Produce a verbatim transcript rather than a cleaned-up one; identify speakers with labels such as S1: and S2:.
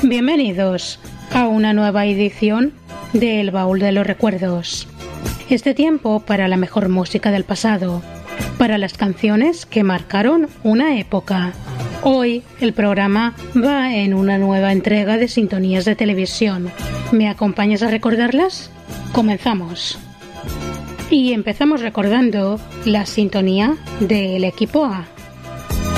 S1: Bienvenidos a una nueva edición de El Baúl de los Recuerdos. Este tiempo para la mejor música del pasado, para las canciones que marcaron una época. Hoy el programa va en una nueva entrega de sintonías de televisión. ¿Me acompañas a recordarlas? Comenzamos. Y empezamos recordando la sintonía del equipo A.